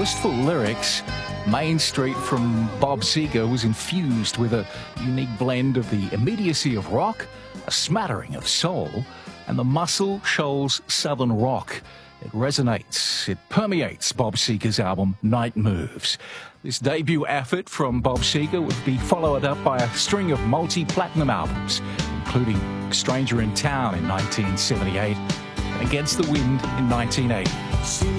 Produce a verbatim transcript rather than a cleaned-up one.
wistful lyrics, Main Street from Bob Seger was infused with a unique blend of the immediacy of rock, a smattering of soul, and the Muscle Shoals Southern rock. It resonates, it permeates Bob Seger's album Night Moves. This debut effort from Bob Seger would be followed up by a string of multi-platinum albums, including Stranger in Town in nineteen seventy-eight and Against the Wind in nineteen eighty.